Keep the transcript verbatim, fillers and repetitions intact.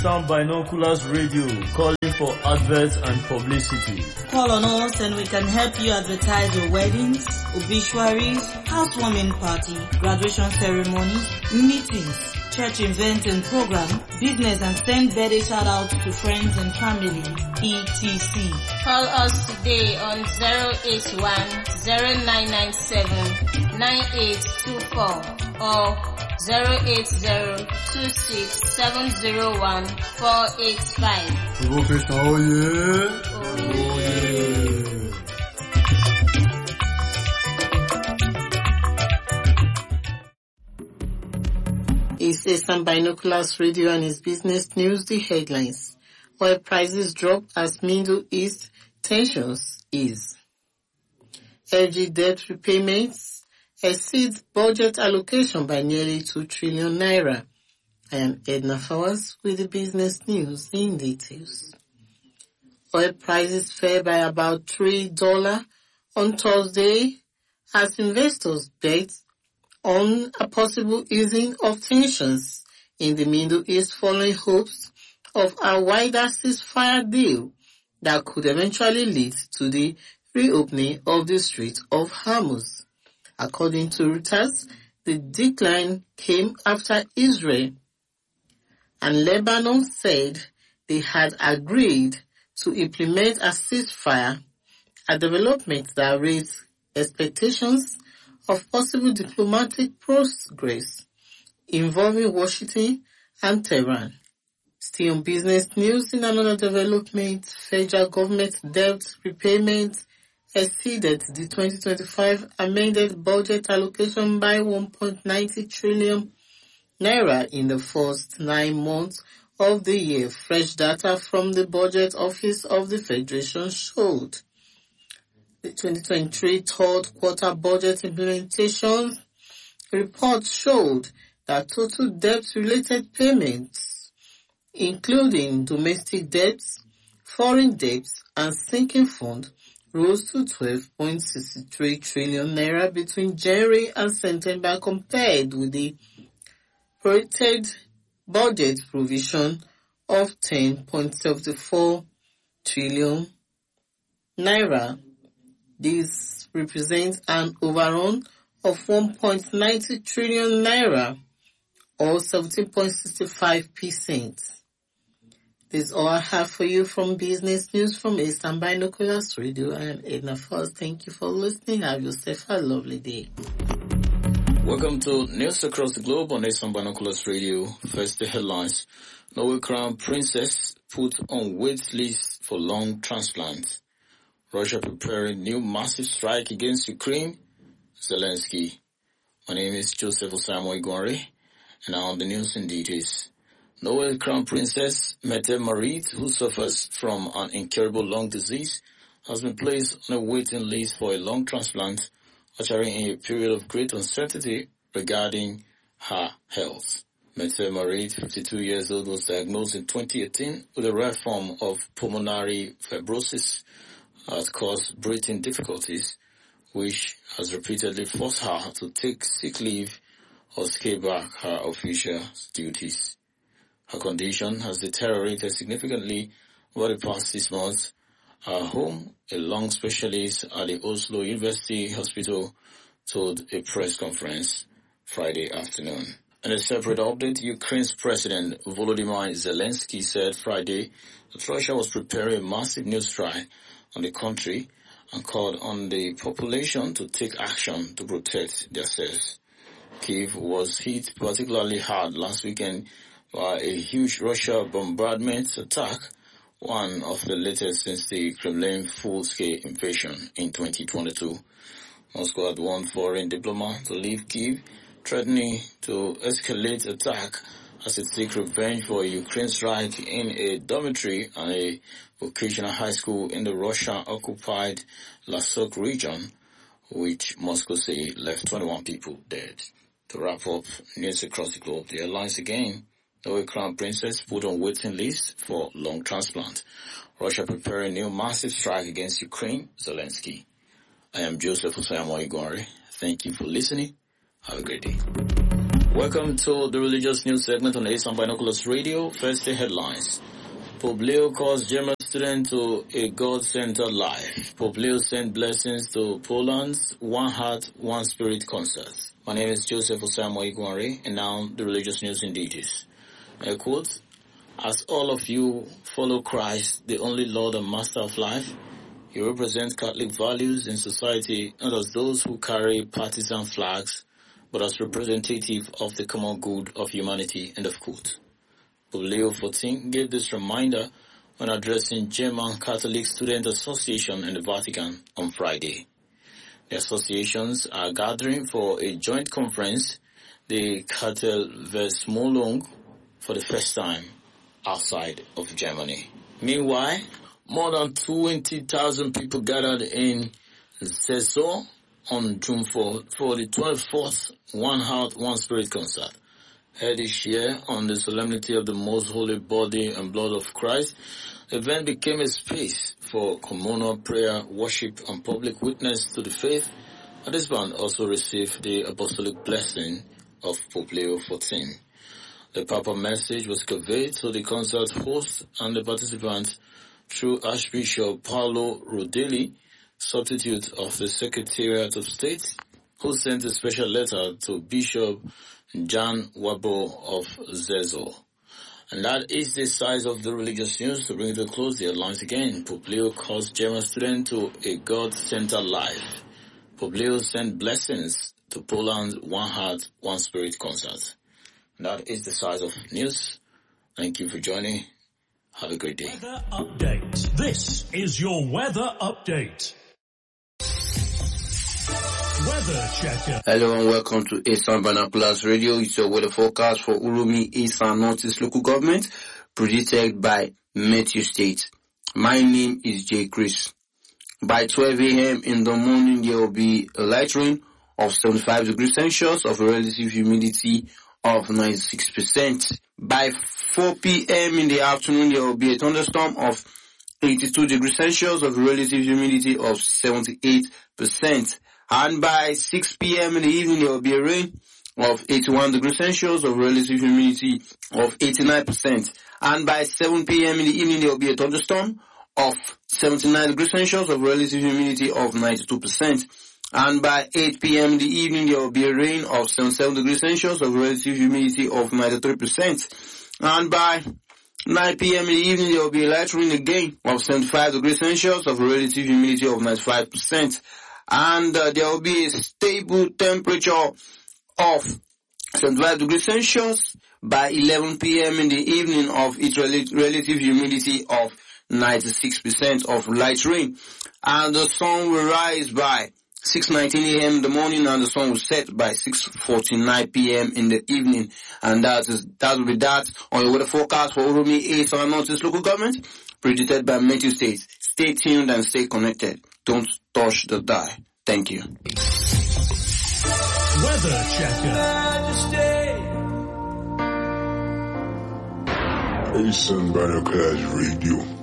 Sound Binoculars Radio, calling for adverts and publicity. Call on us and we can help you advertise your weddings, obituaries, housewarming party, graduation ceremonies, meetings, church events and program, business and send birthday shout outs to friends and family, et cetera. Call us today on zero eight one, zero nine nine seven, nine eight two four or zero eight zero two six seven zero one four eight five. Oh yeah. Oh yeah. It's Eastern Binoculars Radio and its business news, the headlines. Oil prices drop as Middle East tensions ease. L G debt repayments exceeds budget allocation by nearly two trillion naira. I am Edna Fawaz with the business news in details. Oil prices fell by about three dollars on Thursday as investors bet on a possible easing of tensions in the Middle East following hopes of a wider ceasefire deal that could eventually lead to the reopening of the Strait of Hormuz. According to Reuters, the decline came after Israel and Lebanon said they had agreed to implement a ceasefire, a development that raised expectations of possible diplomatic progress involving Washington and Tehran. Still on business news, in another development, federal government debt repayment exceeded the twenty twenty-five amended budget allocation by one point nine zero trillion naira in the first nine months of the year. Fresh data from the Budget Office of the Federation showed the twenty twenty-three third quarter budget implementation report showed that total debt-related payments, including domestic debts, foreign debts, and sinking fund, rose to twelve point six three trillion naira between January and September compared with the projected budget provision of ten point seven four trillion naira. This represents an overrun of one point nine zero trillion naira or seventeen point six five percent. This is all I have for you from Business News from Eastern Binoculars Radio. I am Edna Fawaz. Thank you for listening. Have yourself a lovely day. Welcome to News Across the Globe on Eastern Binoculars Radio. First, the headlines. Norway Crown Princess put on wait list for lung transplant. Russia preparing new massive strike against Ukraine. Zelensky. My name is Joseph Osamoy Igwari, and now on the news in details. Norway Crown Princess Mette Marit, who suffers from an incurable lung disease, has been placed on a waiting list for a lung transplant, ushering in a period of great uncertainty regarding her health. Mette Marit, fifty-two years old, was diagnosed in twenty eighteen with a rare form of pulmonary fibrosis that caused breathing difficulties, which has repeatedly forced her to take sick leave or scale back her official duties. Her condition has deteriorated significantly over the past six months. Her home, a lung specialist at the Oslo University Hospital, told a press conference Friday afternoon. In a separate update, Ukraine's President Volodymyr Zelensky said Friday that Russia was preparing a massive new strike on the country and called on the population to take action to protect themselves. Kyiv was hit particularly hard last weekend by a huge Russia bombardment attack, one of the latest since the Kremlin full-scale invasion in twenty twenty-two. Moscow had one foreign diplomat to leave Kyiv, threatening to escalate attack as it seeks revenge for a Ukraine strike in a dormitory and a vocational high school in the Russian-occupied Luhansk region, which Moscow say left twenty-one people dead. To wrap up news across the globe, the airlines again. Norway Crown Princess put on waiting list for lung transplant. Russia preparing new massive strike against Ukraine. Zelensky. I am Joseph Osamoy Igwari. Thank you for listening. Have a great day. Welcome to the religious news segment on Asian Binoculars Radio. First, the headlines. Pope Leo calls German student to a God-centered life. Pope Leo sent blessings to Poland's One Heart, One Spirit concert. My name is Joseph Osamo Iguanre, and now the religious news in details. I quote, "As all of you follow Christ, the only Lord and Master of life, you represent Catholic values in society, not as those who carry partisan flags, but as representative of the common good of humanity," end of quote. Pope Leo the fourteenth gave this reminder when addressing German Catholic Student Association in the Vatican on Friday. The associations are gathering for a joint conference, the Katel-Versmolung, for the first time outside of Germany. Meanwhile, more than twenty thousand people gathered in Zezo on June fourth for the twenty-fourth One Heart, One Spirit concert. Held this year on the solemnity of the Most Holy Body and Blood of Christ, the event became a space for communal prayer, worship, and public witness to the faith. And this band also received the apostolic blessing of Pope Leo the fourteenth. The Papal message was conveyed to the concert host and the participants through Archbishop Paolo Rodelli, substitute of the Secretariat of State, who sent a special letter to Bishop Jan Wabo of Zezo. And that is the size of the religious news. To bring it to a close, the headlines again. Pope Leo calls German student to a God-centered life. Pope Leo sent blessings to Poland's One Heart, One Spirit concert. And that is the size of news. Thank you for joining. Have a great day. Weather update. This is your weather update. Weather checker. Hello and welcome to Eastern Binoculars Radio. It's your weather forecast for Uromi, Eastern Northeast local government, predicted by Meteo State. My name is Jay Chris. By twelve a.m. in the morning, there will be a light rain of seventy-five degrees Celsius of a relative humidity of ninety-six percent. By four p.m. in the afternoon, there will be a thunderstorm of eighty-two degrees Celsius of a relative humidity of seventy-eight percent. And by six p.m. in the evening, there will be a rain of eighty-one degrees Celsius of relative humidity of eighty-nine percent. And by seven p.m. in the evening, there will be a thunderstorm of seventy-nine degrees Celsius of relative humidity of ninety-two percent. And by eight p.m. in the evening, there will be a rain of seventy-seven degrees Celsius of relative humidity of ninety-three percent. And by nine p.m. in the evening, there will be a light rain again of seventy-five degrees Celsius of relative humidity of ninety-five percent. And uh, there will be a stable temperature of seventy-five degrees Celsius by eleven p.m. in the evening of its rel- relative humidity of ninety-six percent of light rain. And the sun will rise by six nineteen a.m. in the morning, and the sun will set by six forty-nine p.m. in the evening. And that is that will be that on your weather forecast for Uromi, East and Northeast local government, predicted by Meteo State. Stay tuned and stay connected. Don't touch the dial. Thank you. Weather checker. Asian Binoculars Radio.